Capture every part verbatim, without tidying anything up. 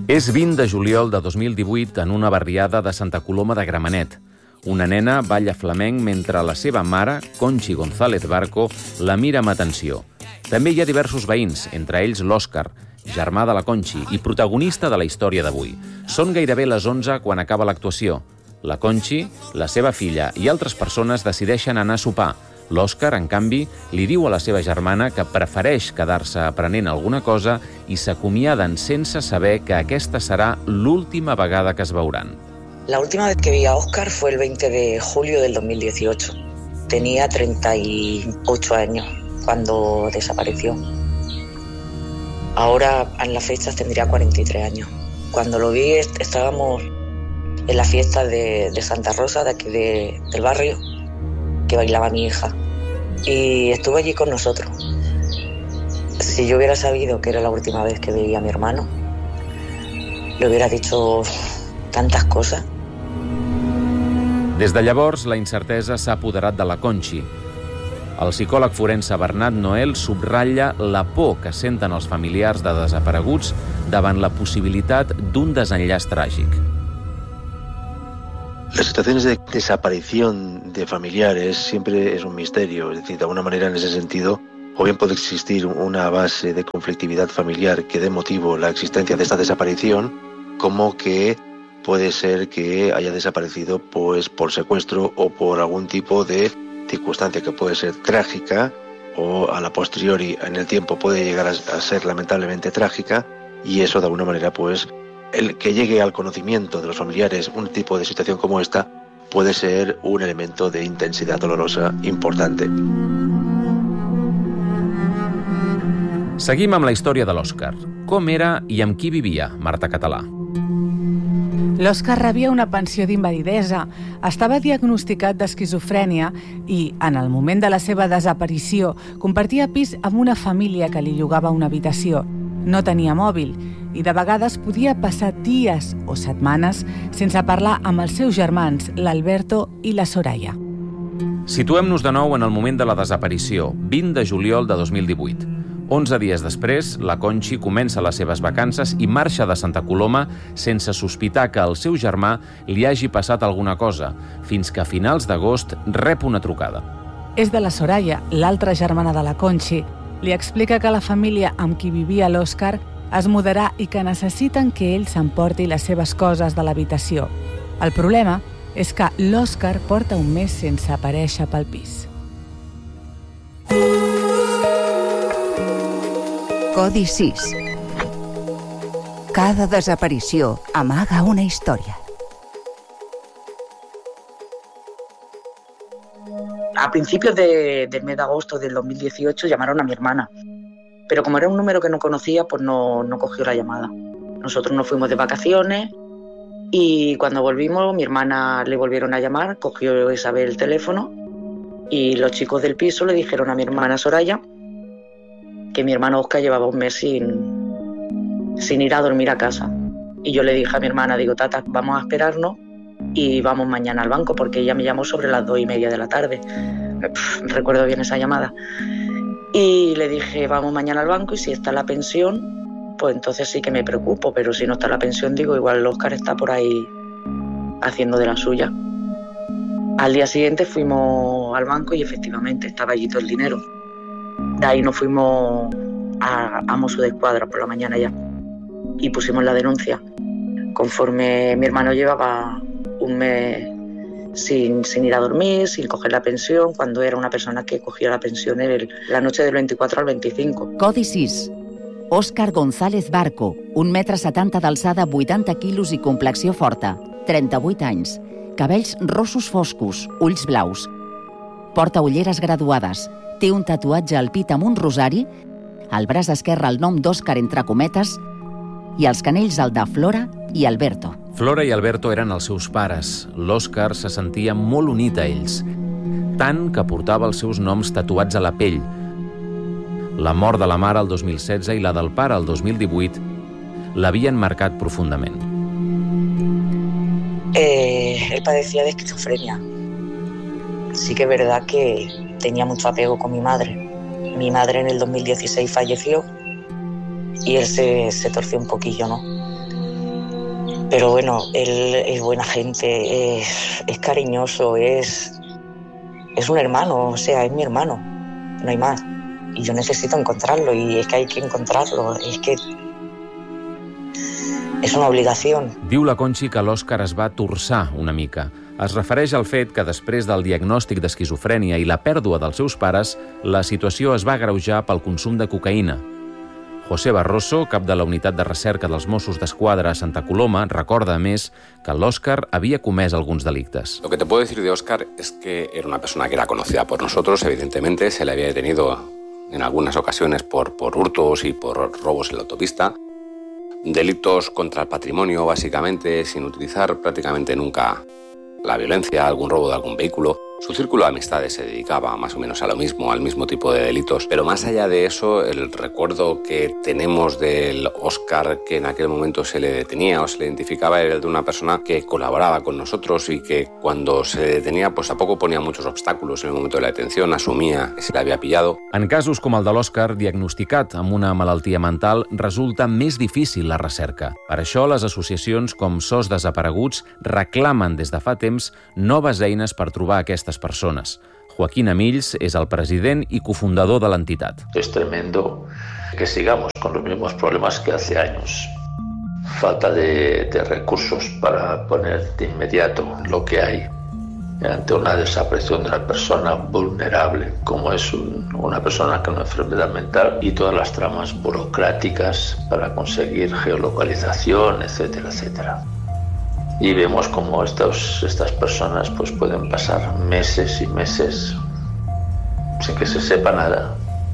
És vint de juliol de dos mil divuit en una barriada de Santa Coloma de Gramenet. Una nena balla flamenc mentre la seva mare, Conchi González Barco, la mira amb atenció. També hi ha diversos veïns, entre ells l'Òscar, germà de la Conchi i protagonista de la història d'avui. Són gairebé les onze quan acaba l'actuació. La Conchi, la seva filla i altres persones decideixen anar a sopar. L'Òscar, en canvi, li diu a la seva germana que prefereix quedar-se aprenent alguna cosa i s'acomiaden sense saber que aquesta serà l'última vegada que es veuran. La última vez que vi a Óscar fue el veinte de julio del dos mil dieciocho. Tenía treinta y ocho años cuando desapareció. Ahora, en las fechas, tendría cuarenta y tres años. Cuando lo vi, estábamos en la fiesta de, de Santa Rosa, de aquí de, del barrio, que bailaba mi hija. Y estuvo allí con nosotros. Si yo hubiera sabido que era la última vez que veía a mi hermano, le hubiera dicho tantes coses. Des de llavors, la incertesa s'ha apoderat de la Conchi. El psicòleg forense Bernat Noel subratlla la por que senten els familiars de desapareguts davant la possibilitat d'un desenllaç tràgic. Las situaciones de desaparición de familiares siempre es un misterio, es decir, de alguna manera en ese sentido, o bien puede existir una base de conflictividad familiar que dé motivo a la existencia de esta desaparición, como que puede ser que haya desaparecido pues por secuestro o por algún tipo de circunstancia que puede ser trágica o a la posteriori en el tiempo puede llegar a, a ser lamentablemente trágica, y eso de alguna manera pues el que llegue al conocimiento de los familiares un tipo de situación como esta puede ser un elemento de intensidad dolorosa importante. Seguim amb la història de l'Òscar. Com era i amb qui vivia Marta Català? L'Òscar rebia una pensió d'invalidesa, estava diagnosticat d'esquizofrènia i, en el moment de la seva desaparició, compartia pis amb una família que li llogava una habitació. No tenia mòbil i de vegades podia passar dies o setmanes sense parlar amb els seus germans, l'Alberto i la Soraya. Situem-nos de nou en el moment de la desaparició, vint de juliol de dos mil divuit. Onze dies després, la Conchi comença les seves vacances i marxa de Santa Coloma sense sospitar que al seu germà li hagi passat alguna cosa, fins que a finals d'agost rep una trucada. És de la Soraya, l'altra germana de la Conchi. Li explica que la família amb qui vivia l'Òscar es mudarà i que necessiten que ell s'emporti les seves coses de l'habitació. El problema és que l'Òscar porta un mes sense aparèixer pel pis. Codi sis. Cada desaparició amaga una història. A principios de, del mes de agosto del dos mil dieciocho llamaron a mi hermana, pero como era un número que no conocía, pues no, no cogió la llamada. Nosotros nos fuimos de vacaciones y cuando volvimos mi hermana le volvieron a llamar, cogió Isabel el teléfono y los chicos del piso le dijeron a mi hermana Soraya que mi hermano Óscar llevaba un mes sin, sin ir a dormir a casa. Y yo le dije a mi hermana, digo, tata, vamos a esperarnos y vamos mañana al banco, porque ella me llamó sobre las dos y media de la tarde. Pff, recuerdo bien esa llamada. Y le dije, vamos mañana al banco y si está la pensión, pues entonces sí que me preocupo, pero si no está la pensión, digo, igual el Óscar está por ahí haciendo de la suya. Al día siguiente fuimos al banco y efectivamente estaba allí todo el dinero. De ahí nos fuimos a, a Mossos d'Esquadra por la mañana ya y pusimos la denuncia. Conforme mi hermano llevaba un mes sin, sin ir a dormir, sin coger la pensión, cuando era una persona que cogía la pensión en la noche del veinticuatro al veinticinco. Codi sis. Òscar González Barco, un metre setanta d'alçada, vuitanta quilos i complexió forta, trenta-vuit anys, cabells rossos foscos, ulls blaus. Porta ulleres graduades, té un tatuatge al pit amb un rosari, al braç esquerre el nom d'Òscar entre cometes i els canells el de Flora i Alberto. Flora i Alberto eren els seus pares. L'Òscar se sentia molt unit a ells, tant que portava els seus noms tatuats a la pell. La mort de la mare el dos mil setze i la del pare el dos mil divuit l'havien marcat profundament. Eh, él padecía de esquizofrenia. Sí que es verdad que tenía mucho apego con mi madre. Mi madre en el dos mil dieciséis falleció y él se, se torció un poquillo, ¿no? Pero bueno, él es buena gente, es, es cariñoso, es, es un hermano, o sea, es mi hermano, no hay más. Y yo necesito encontrarlo, y es que hay que encontrarlo, és que és una obligació. Diu la Conchi que l'Òscar es va torçar una mica. Es refereix al fet que després del diagnòstic d'esquizofrènia i la pèrdua dels seus pares, la situació es va agreujar pel consum de cocaïna. José Barroso, cap de la unitat de recerca dels Mossos d'Esquadra a Santa Coloma, recorda, a més, que l'Òscar havia comès alguns delictes. Lo que te puedo decir de Óscar es que era una persona que era conocida por nosotros, evidentemente, se le había detenido en algunas ocasiones por, por hurtos y por robos en la autopista, delitos contra el patrimonio, básicamente, sin utilizar prácticamente nunca la violencia, algún robo de algún vehículo. Su círculo de amistades se dedicaba más o menos a lo mismo, al mismo tipo de delitos. Pero más allá de eso, el recuerdo que tenemos del Óscar que en aquel momento se le detenía o se le identificaba era el de una persona que colaboraba con nosotros y que cuando se le detenía pues tampoco ponía muchos obstáculos en el momento de la detención, asumia que se le había pillado. En casos com el de l'Òscar, diagnosticat amb una malaltia mental, resulta més difícil la recerca. Per això, les associacions com S O S Desapareguts reclamen des de fa temps noves eines per trobar aquestes persones. Joaquín Amills és el president i cofundador de l'entitat. Es tremendo que sigamos con los mismos problemas que hace años. Falta de, de recursos para poner de inmediato lo que hay ante una desaparición de una persona vulnerable, como es un, una persona con una enfermedad mental, y todas las tramas burocráticas para conseguir geolocalización, etcétera, etcétera. Y vemos cómo estos, estas personas pues, pueden pasar meses y meses sin que se sepa nada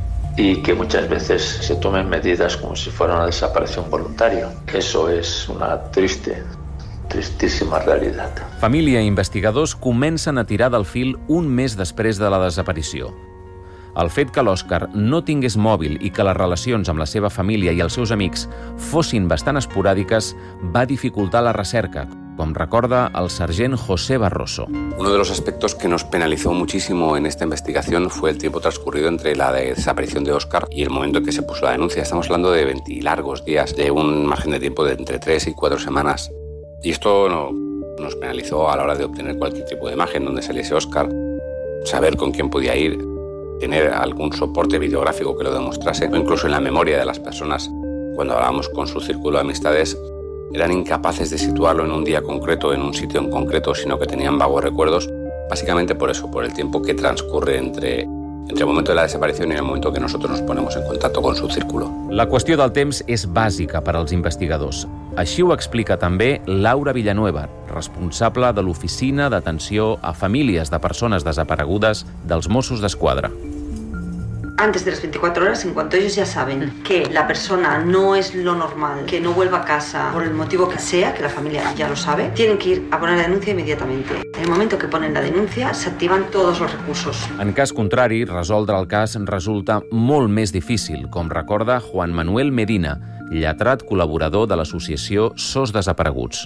y que muchas veces se tomen medidas como si fuera una desaparición voluntaria. Eso es una triste, tristíssima realitat. Família i investigadors comencen a tirar del fil un mes després de la desaparició. El fet que l'Òscar no tingués mòbil i que les relacions amb la seva família i els seus amics fossin bastant esporàdiques va dificultar la recerca, com recorda el sergent José Barroso. Uno de los aspectos que nos penalizó muchísimo en esta investigación fue el tiempo transcurrido entre la desaparición de Óscar y el momento en que se puso la denuncia. Estamos hablando de veinte largos días, de un margen de tiempo de entre tres y cuatro semanas. Y esto no, nos penalizó a la hora de obtener cualquier tipo de imagen donde saliese Óscar, saber con quién podía ir, tener algún soporte videográfico que lo demostrase, o incluso en la memoria de las personas. Cuando hablábamos con su círculo de amistades, eran incapaces de situarlo en un día concreto, en un sitio en concreto, sino que tenían vagos recuerdos, básicamente por eso, por el tiempo que transcurre entre, entre el momento de la desaparición y el momento que nosotros nos ponemos en contacto con su círculo. La qüestió del temps és bàsica per als investigadors. Així ho explica també Laura Villanueva, responsable de l'Oficina d'Atenció a Famílies de Persones Desaparegudes dels Mossos d'Esquadra. Antes de las veinticuatro horas, en cuanto ellos ya saben que la persona no es lo normal, que no vuelva a casa por el motivo que sea, que la familia ya lo sabe, tienen que ir a poner la denuncia inmediatamente. En el momento que ponen la denuncia, se activan todos los recursos. En cas contrari, resoldre el cas resulta molt més difícil, com recorda Juan Manuel Medina, lletrat col·laborador de l'associació S O S Desapareguts.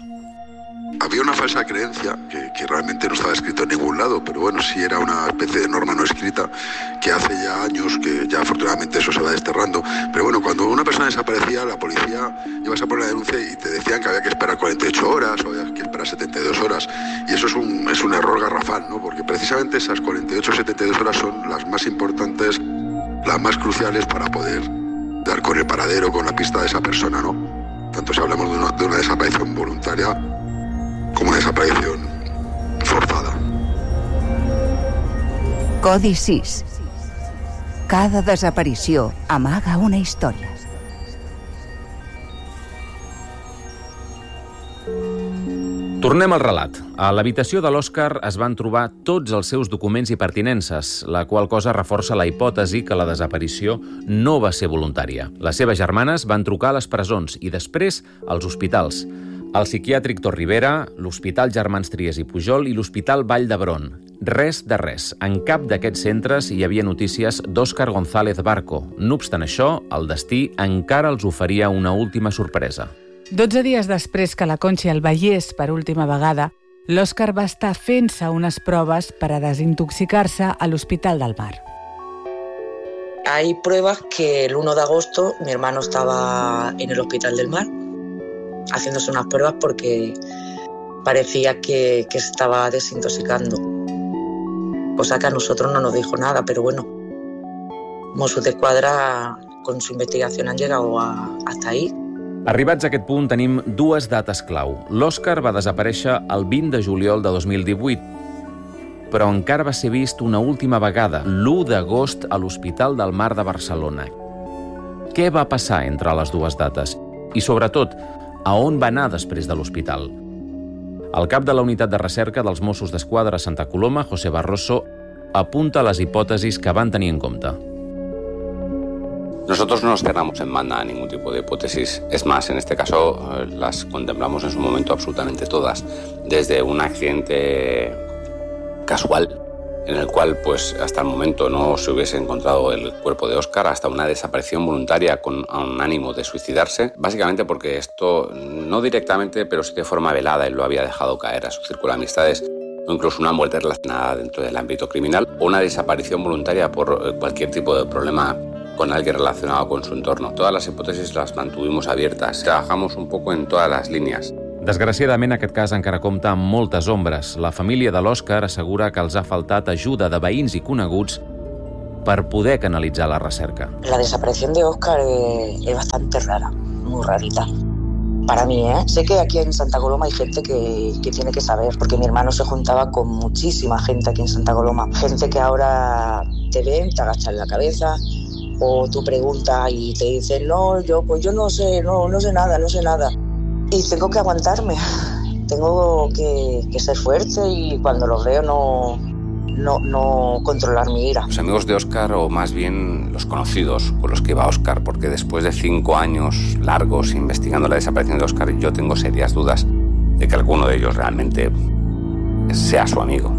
Había una falsa creencia que, que realmente no estaba escrito en ningún lado, pero bueno, sí era una especie de norma no escrita que hace ya años, que ya afortunadamente eso se va desterrando. Pero bueno, cuando una persona desaparecía, la policía ibas a poner la denuncia y te decían que había que esperar cuarenta y ocho horas o había que esperar setenta y dos horas. Y eso es un, es un error garrafal, ¿no? Porque precisamente esas cuarenta y ocho o setenta y dos horas son las más importantes, las más cruciales para poder dar con el paradero, con la pista de esa persona, ¿no? Tanto si hablamos de una, de una desaparición voluntaria como una desaparición forzada. Codi sis. Cada desaparició amaga una història. Tornem al relat. A l'habitació de l'Òscar es van trobar tots els seus documents i pertinences, la qual cosa reforça la hipòtesi que la desaparició no va ser voluntària. Les seves germanes van trucar a les presons i després als hospitals. El psiquiàtric Tor Rivera, l'Hospital Germans Trias i Pujol i l'Hospital Vall d'Hebron. Res de res. En cap d'aquests centres hi havia notícies d'Òscar González Barco. No obstant això, el destí encara els oferia una última sorpresa. Dotze dies després que la Conchi el veiés per última vegada, l'Òscar va estar fent-se unes proves per a desintoxicar-se a l'Hospital del Mar. Hay pruebas que el uno de agosto mi hermano estaba en el Hospital del Mar haciéndose unas pruebas porque parecía que, que se estaba desintoxicando. Cosa que a nosotros no nos dijo nada, pero bueno, Mossos d'Esquadra con su investigación han llegado a, hasta ahí. Arribats a aquest punt tenim dues dates clau. L'Òscar va desaparèixer el vint de juliol de dos mil divuit, però encara va ser vist una última vegada, l'u d'agost, a l'Hospital del Mar de Barcelona. Què va passar entre les dues dates? I, sobretot, a on va anar després de l'hospital? El cap de la unitat de recerca dels Mossos d'Esquadra a Santa Coloma, José Barroso, apunta les hipòtesis que van tenir en compte. Nosotros no nos cerramos en banda a ningún tipo de hipótesis. Es más, en este caso eh, las contemplamos en su momento absolutamente todas. Desde un accidente casual, en el cual pues hasta el momento no se hubiese encontrado el cuerpo de Óscar, hasta una desaparición voluntaria con un ánimo de suicidarse, básicamente porque esto no directamente, pero sí de forma velada, él lo había dejado caer a su círculo de amistades, o incluso una muerte relacionada dentro del ámbito criminal, o una desaparición voluntaria por cualquier tipo de problema con alguien relacionado con su entorno. Todas las hipótesis las mantuvimos abiertas. Trabajamos un poco en todas las líneas. Desgraciadament, aquest cas encara compta amb moltes ombres. La família de l'Òscar assegura que els ha faltat ajuda de veïns i coneguts per poder canalitzar la recerca. La desaparición de Óscar es, es bastante rara, muy rarita. Para mí, ¿eh? Sé que aquí en Santa Coloma hay gente que, que tiene que saber, porque mi hermano se juntaba con muchísima gente aquí en Santa Coloma. Gente que ahora te ven, te agachan la cabeza, o tú preguntas y te dicen, no, yo pues yo no sé, no, no sé nada, no sé nada. Y tengo que aguantarme, tengo que, que ser fuerte y cuando los veo no, no, no controlar mi ira. Los amigos de Óscar, o más bien los conocidos con los que iba Óscar, porque después de cinco años largos investigando la desaparición de Óscar, yo tengo serias dudas de que alguno de ellos realmente sea su amigo.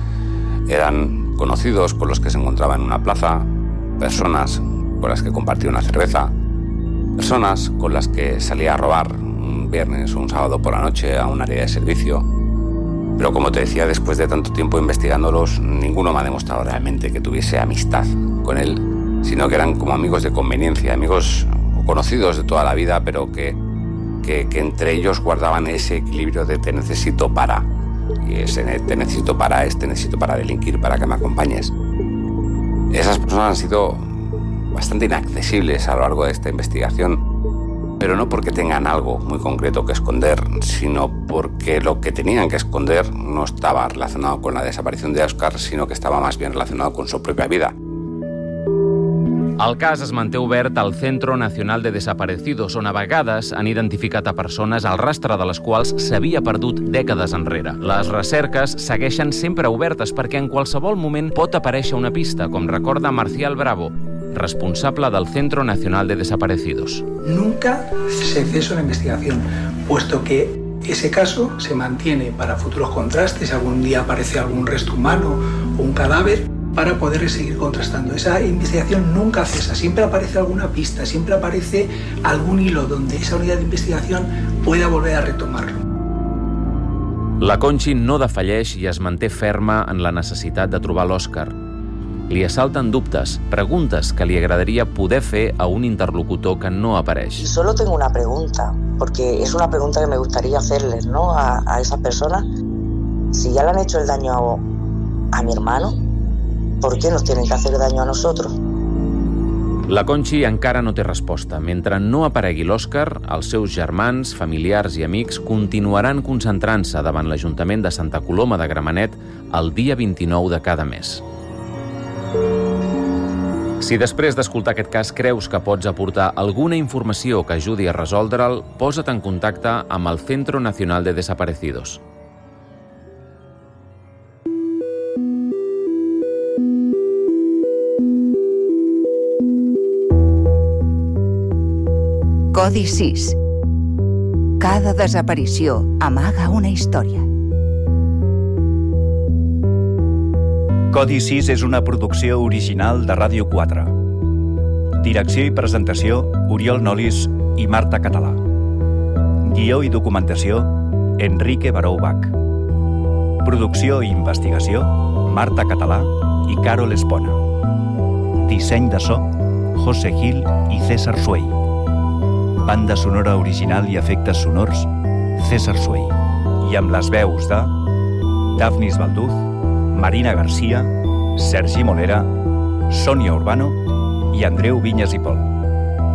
Eran conocidos con los que se encontraba en una plaza, personas con las que compartía una cerveza, personas con las que salía a robar un viernes o un sábado por la noche a un área de servicio. Pero como te decía, después de tanto tiempo investigándolos, ninguno me ha demostrado realmente que tuviese amistad con él, sino que eran como amigos de conveniencia, amigos o conocidos de toda la vida, pero que, que, que entre ellos guardaban ese equilibrio de te necesito para, y ese te necesito para es te necesito para delinquir, para que me acompañes. Esas personas han sido bastante inaccesibles a lo largo de esta investigación, pero no porque tengan algo muy concreto que esconder, sino porque lo que tenían que esconder no estaba relacionado con la desaparición de Óscar, sino que estava más bien relacionado con su propia vida. El cas es manté obert al Centro Nacional de Desaparecidos, on a vegades han identificat a persones el rastre de les quals s'havia perdut dècades enrere. Les recerques segueixen sempre obertes perquè en qualsevol moment pot aparèixer una pista, com recorda Marcial Bravo, responsable del Centro Nacional de Desaparecidos. Nunca se cesa una investigación, puesto que ese caso se mantiene para futuros contrastes, si algún día aparece algún resto humano o un cadáver, para poder seguir contrastando. Esa investigación nunca cesa, siempre aparece alguna pista, siempre aparece algún hilo donde esa unidad de investigación pueda volver a retomarlo. La Conchi no defalleix i es manté ferma en la necessitat de trobar l'Òscar. Li assalten dubtes, preguntes que li agradaria poder fer a un interlocutor que no apareix. Solo tengo una pregunta, porque es una pregunta que me gustaría hacerles, ¿no? a, a esas personas. Si ya le han hecho el daño a, a mi hermano, ¿por qué nos tienen que hacer daño a nosotros? La Conchi encara no té resposta. Mentre no aparegui l'Òscar, els seus germans, familiars i amics continuaran concentrant-se davant l'Ajuntament de Santa Coloma de Gramenet el dia vint-i-nou de cada mes. Si després d'escoltar aquest cas creus que pots aportar alguna informació que ajudi a resoldre'l, posa't en contacte amb el Centro Nacional de Desaparecidos. Codi sis. Cada desaparició amaga una història. Codi sis és una producció original de Ràdio quatre. Direcció i presentació, Oriol Nolis i Marta Català. Guió i documentació, Enrique Baró Bach. Producció i investigació, Marta Català i Carol Espona. Disseny de so, José Gil i César Suey. Banda sonora original i efectes sonors, César Suey. I amb les veus de Dafnis Balduz, Marina Garcia, Sergi Molera, Sònia Urbano i Andreu Vinyes i Pol.